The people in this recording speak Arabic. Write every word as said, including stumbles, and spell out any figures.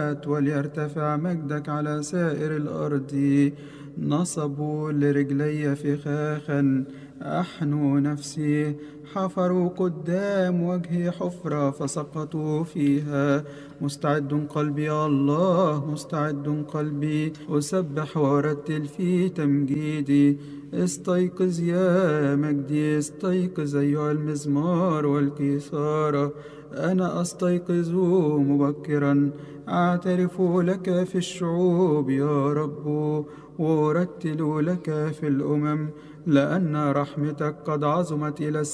السماوات، وليرتفع مجدك على سائر الأرض. نصبوا لرجلي فخاخا أحنوا نفسي، حفروا قدام وجهي حفرة فسقطوا فيها. مستعد قلبي يا الله، مستعد قلبي، أسبح وأرتل في تمجيدي. استيقظ يا مجدي، استيقظ أيها المزمار والكيثارة. أنا أستيقظ مبكرا، أعترف لك في الشعوب يا رب، وأرتل لك في الأمم، لأن رحمتك قد عظمت إلى